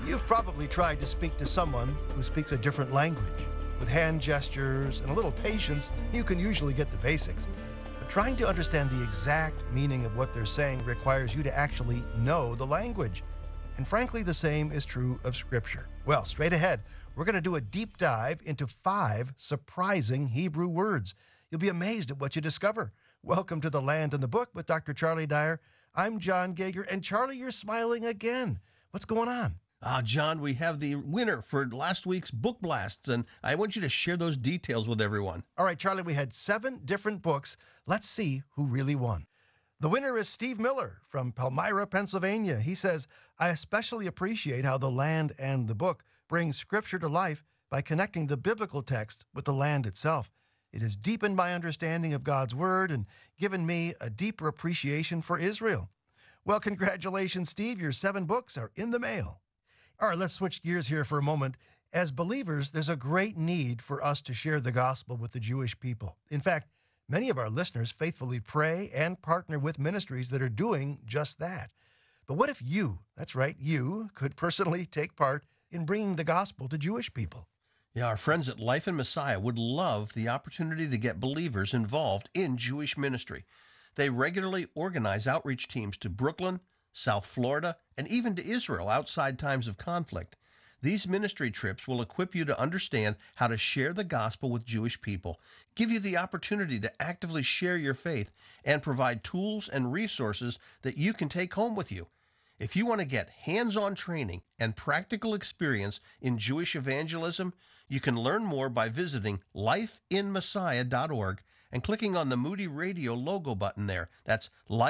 You've probably tried to speak to someone who speaks a different language. With hand gestures and a little patience, you can usually get the basics. But trying to understand the exact meaning of what they're saying requires you to actually know the language. And frankly, the same is true of Scripture. Well, straight ahead, we're going to do a deep dive into 5 surprising Hebrew words. You'll be amazed at what you discover. Welcome to The Land and the Book with Dr. Charlie Dyer. I'm John Geiger, and Charlie, you're smiling again. What's going on? John, we have the winner for last week's Book Blasts, and I want you to share those details with everyone. All right, Charlie, we had 7 different books. Let's see who really won. The winner is Steve Miller from Palmyra, Pennsylvania. He says, I especially appreciate how The Land and the Book brings Scripture to life by connecting the biblical text with the land itself. It has deepened my understanding of God's Word and given me a deeper appreciation for Israel. Well, congratulations, Steve. Your 7 books are in the mail. All right, let's switch gears here for a moment. As believers, there's a great need for us to share the gospel with the Jewish people. In fact, many of our listeners faithfully pray and partner with ministries that are doing just that. But what if you, that's right, you, could personally take part in bringing the gospel to Jewish people? Yeah, our friends at Life in Messiah would love the opportunity to get believers involved in Jewish ministry. They regularly organize outreach teams to Brooklyn, South Florida, and even to Israel outside times of conflict. These ministry trips will equip you to understand how to share the gospel with Jewish people, give you the opportunity to actively share your faith, and provide tools and resources that you can take home with you. If you want to get hands-on training and practical experience in Jewish evangelism, you can learn more by visiting lifeinmessiah.org and clicking on the Moody Radio logo button there. That's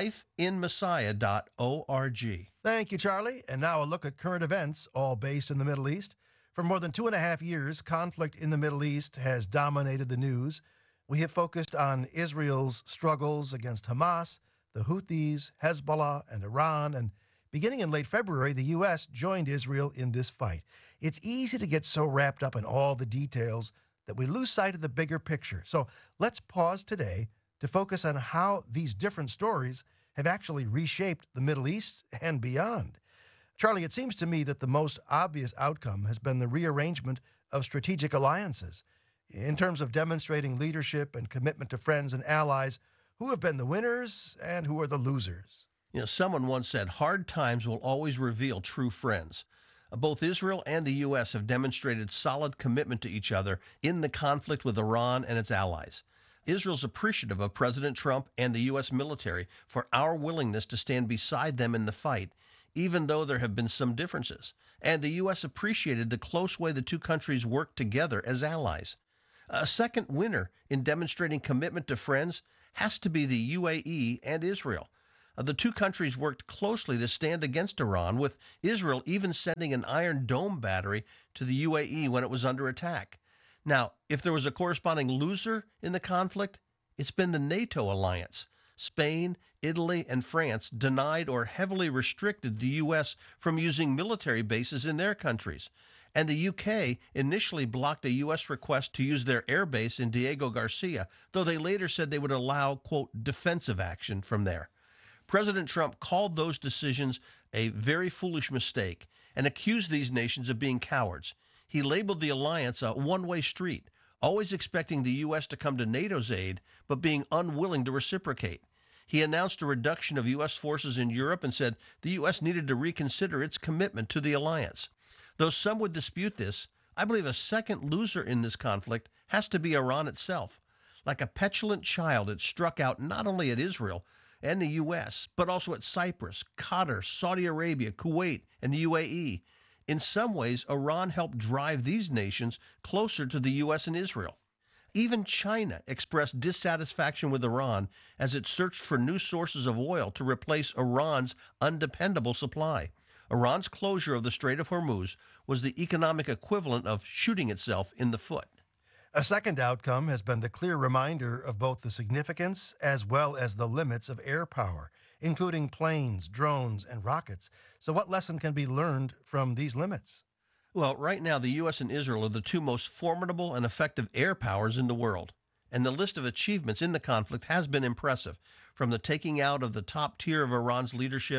lifeinmessiah.org. Thank you, Charlie. And now a look at current events, all based in the Middle East. For more than 2.5 years, conflict in the Middle East has dominated the news. We have focused on Israel's struggles against Hamas, the Houthis, Hezbollah, and Iran, and beginning in late February, the U.S. joined Israel in this fight. It's easy to get so wrapped up in all the details that we lose sight of the bigger picture. So let's pause today to focus on how these different stories have actually reshaped the Middle East and beyond. Charlie, it seems to me that the most obvious outcome has been the rearrangement of strategic alliances. In terms of demonstrating leadership and commitment to friends and allies, who have been the winners and who are the losers? You know, someone once said, hard times will always reveal true friends. Both Israel and the U.S. have demonstrated solid commitment to each other in the conflict with Iran and its allies. Israel's appreciative of President Trump and the U.S. military for our willingness to stand beside them in the fight, even though there have been some differences. And the U.S. appreciated the close way the two countries worked together as allies. A second winner in demonstrating commitment to friends has to be the UAE and Israel. The two countries worked closely to stand against Iran, with Israel even sending an Iron Dome battery to the UAE when it was under attack. Now, if there was a corresponding loser in the conflict, it's been the NATO alliance. Spain, Italy, and France denied or heavily restricted the U.S. from using military bases in their countries. And the UK initially blocked a U.S. request to use their air base in Diego Garcia, though they later said they would allow, quote, defensive action from there. President Trump called those decisions a very foolish mistake and accused these nations of being cowards. He labeled the alliance a one-way street, always expecting the U.S. to come to NATO's aid, but being unwilling to reciprocate. He announced a reduction of U.S. forces in Europe and said the U.S. needed to reconsider its commitment to the alliance. Though some would dispute this, I believe a second loser in this conflict has to be Iran itself. Like a petulant child, it struck out not only at Israel and the U.S., but also at Cyprus, Qatar, Saudi Arabia, Kuwait, and the UAE. In some ways, Iran helped drive these nations closer to the U.S. and Israel. Even China expressed dissatisfaction with Iran as it searched for new sources of oil to replace Iran's undependable supply. Iran's closure of the Strait of Hormuz was the economic equivalent of shooting itself in the foot. A second outcome has been the clear reminder of both the significance as well as the limits of air power, including planes, drones, and rockets. So what lesson can be learned from these limits? Well, right now, the U.S. and Israel are the two most formidable and effective air powers in the world. And the list of achievements in the conflict has been impressive, from the taking out of the top tier of Iran's leadership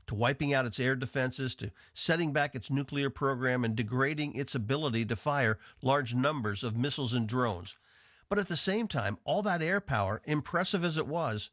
to wiping out its air defenses, to setting back its nuclear program and degrading its ability to fire large numbers of missiles and drones. But at the same time, all that air power, impressive as it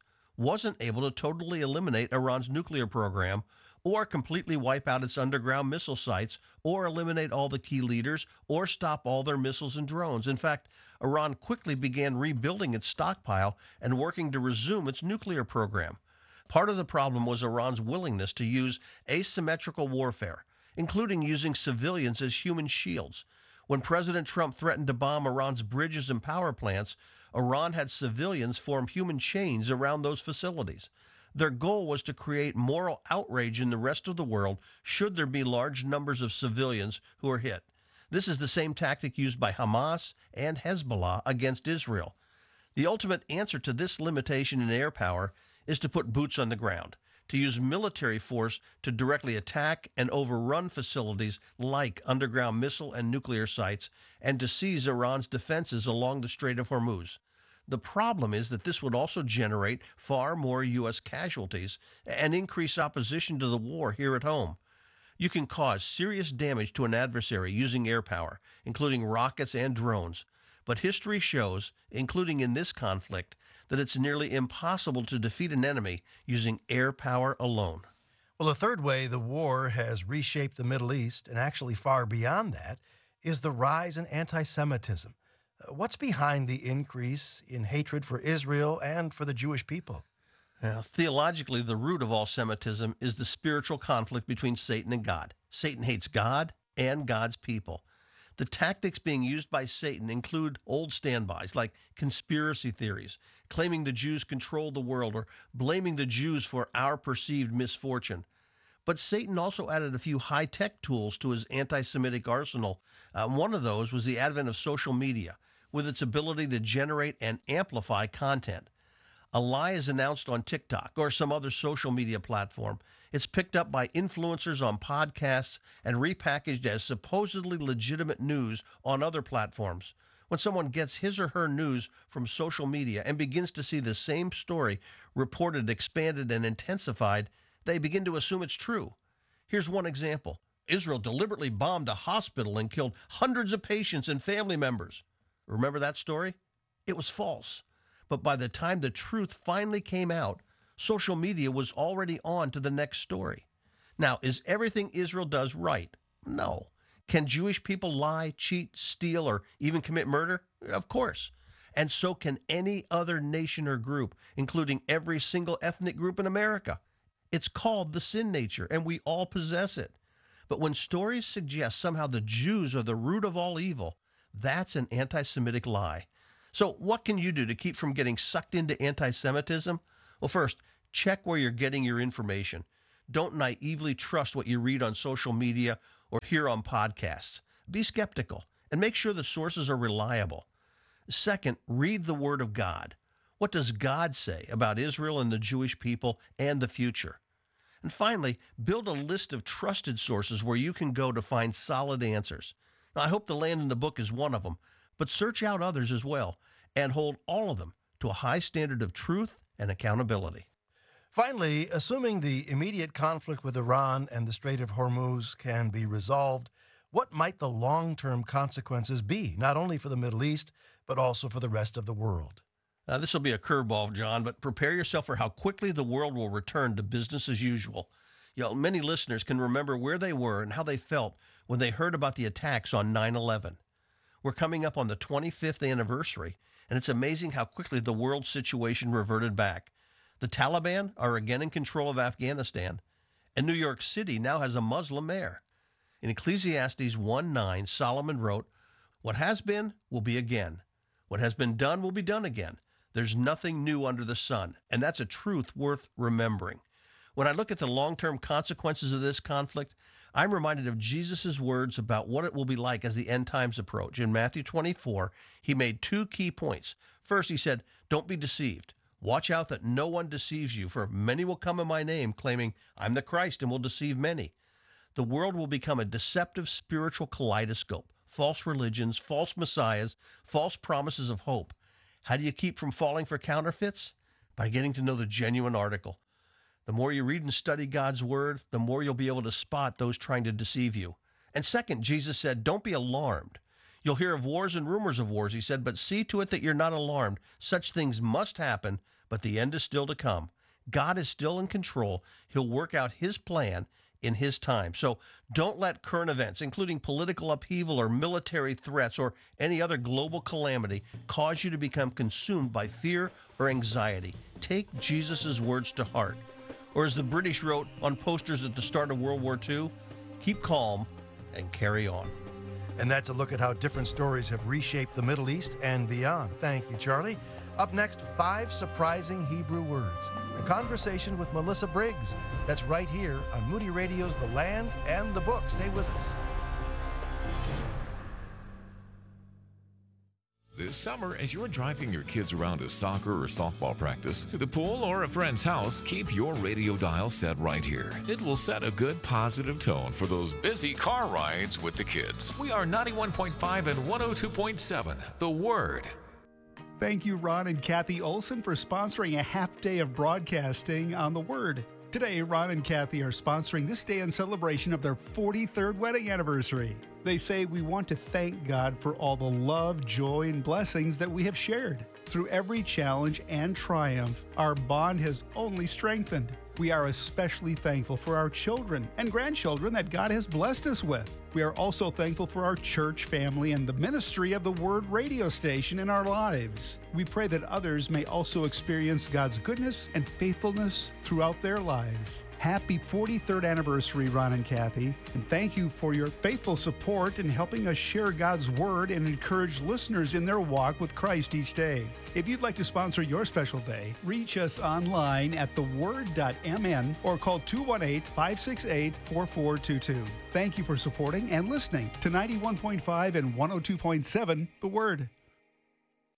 wasn't able to totally eliminate Iran's nuclear program or completely wipe out its underground missile sites or eliminate all the key leaders or stop all their missiles and drones. In fact, Iran quickly began rebuilding its stockpile and working to resume its nuclear program. Part of the problem was Iran's willingness to use asymmetrical warfare, including using civilians as human shields. When President Trump threatened to bomb Iran's bridges and power plants, Iran had civilians form human chains around those facilities. Their goal was to create moral outrage in the rest of the world should there be large numbers of civilians who are hit. This is the same tactic used by Hamas and Hezbollah against Israel. The ultimate answer to this limitation in air power is to put boots on the ground, to use military force to directly attack and overrun facilities like underground missile and nuclear sites, and to seize Iran's defenses along the Strait of Hormuz. The problem is that this would also generate far more U.S. casualties and increase opposition to the war here at home. You can cause serious damage to an adversary using air power, including rockets and drones. But history shows, including in this conflict, that it's nearly impossible to defeat an enemy using air power alone. Well, the third way the war has reshaped the Middle East, and actually far beyond that, is the rise in anti-Semitism. What's behind the increase in hatred for Israel and for the Jewish people? Now, theologically, the root of all Semitism is the spiritual conflict between Satan and God. Satan hates God and God's people. The tactics being used by Satan include old standbys like conspiracy theories, claiming the Jews control the world, or blaming the Jews for our perceived misfortune. But Satan also added a few high-tech tools to his anti-Semitic arsenal. One of those was the advent of social media, with its ability to generate and amplify content. A lie is announced on TikTok or some other social media platform. It's picked up by influencers on podcasts and repackaged as supposedly legitimate news on other platforms. When someone gets his or her news from social media and begins to see the same story reported, expanded, and intensified, they begin to assume it's true. Here's one example. Israel deliberately bombed a hospital and killed hundreds of patients and family members. Remember that story? It was false. But by the time the truth finally came out, social media was already on to the next story. Now, is everything Israel does right? No. Can Jewish people lie, cheat, steal, or even commit murder? Of course. And so can any other nation or group, including every single ethnic group in America. It's called the sin nature, and we all possess it. But when stories suggest somehow the Jews are the root of all evil, that's an anti-Semitic lie. So what can you do to keep from getting sucked into anti-Semitism? Well, first, check where you're getting your information. Don't naively trust what you read on social media or hear on podcasts. Be skeptical and make sure the sources are reliable. Second, read the Word of God. What does God say about Israel and the Jewish people and the future? And finally, build a list of trusted sources where you can go to find solid answers. Now, I hope The Land in the Book is one of them, but search out others as well and hold all of them to a high standard of truth and accountability. Finally, assuming the immediate conflict with Iran and the Strait of Hormuz can be resolved, what might the long-term consequences be, not only for the Middle East, but also for the rest of the world? This will be a curveball, John, but prepare yourself for how quickly the world will return to business as usual. Many listeners can remember where they were and how they felt when they heard about the attacks on 9/11. We're coming up on the 25th anniversary, and it's amazing how quickly the world situation reverted back. The Taliban are again in control of Afghanistan, and New York City now has a Muslim mayor. In Ecclesiastes 1:9, Solomon wrote, "What has been will be again. What has been done will be done again. There's nothing new under the sun," and that's a truth worth remembering. When I look at the long-term consequences of this conflict, I'm reminded of Jesus' words about what it will be like as the end times approach. In Matthew 24, he made two key points. First, he said, "Don't be deceived. Watch out that no one deceives you, for many will come in my name, claiming I'm the Christ, and will deceive many." The world will become a deceptive spiritual kaleidoscope. False religions, false messiahs, false promises of hope. How do you keep from falling for counterfeits? By getting to know the genuine article. The more you read and study God's word, the more you'll be able to spot those trying to deceive you. And second, Jesus said, don't be alarmed. You'll hear of wars and rumors of wars, he said, but see to it that you're not alarmed. Such things must happen, but the end is still to come. God is still in control. He'll work out his plan in his time. So don't let current events, including political upheaval or military threats or any other global calamity, cause you to become consumed by fear or anxiety. Take Jesus' words to heart. Or as the British wrote on posters at the start of World War II, keep calm and carry on. And that's a look at how different stories have reshaped the Middle East and beyond. Thank you, Charlie. Up next, 5 surprising Hebrew words. A conversation with Melissa Briggs. That's right here on Moody Radio's The Land and the Book. Stay with us. This summer, as you're driving your kids around to soccer or softball practice, to the pool, or a friend's house, keep your radio dial set right here. It will set a good positive tone for those busy car rides with the kids. We are 91.5 and 102.7, The Word. Thank you, Ron and Kathy Olson, for sponsoring a half day of broadcasting on The Word. Today, Ron and Kathy are sponsoring this day in celebration of their 43rd wedding anniversary. They say we want to thank God for all the love, joy, and blessings that we have shared. Through every challenge and triumph, our bond has only strengthened. We are especially thankful for our children and grandchildren that God has blessed us with. We are also thankful for our church family and the ministry of the Word radio station in our lives. We pray that others may also experience God's goodness and faithfulness throughout their lives. Happy 43rd anniversary, Ron and Kathy, and thank you for your faithful support in helping us share God's Word and encourage listeners in their walk with Christ each day. If you'd like to sponsor your special day, reach us online at theword.mn or call 218-568-4422. Thank you for supporting and listening to 91.5 and 102.7 The Word.